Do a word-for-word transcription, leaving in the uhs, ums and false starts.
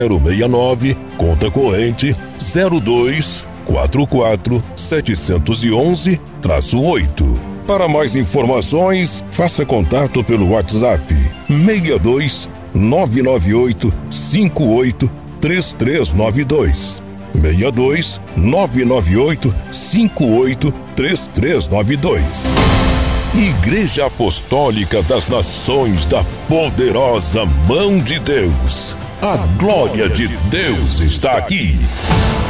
zero seis nove, conta corrente zero dois quatro quatro sete um um oito. Para mais informações, faça contato pelo WhatsApp seis dois nove nove oito cinco oito três três nove dois. seis dois nove nove oito cinco oito três três nove dois. Igreja Apostólica das Nações da Poderosa Mão de Deus. A glória de Deus está aqui.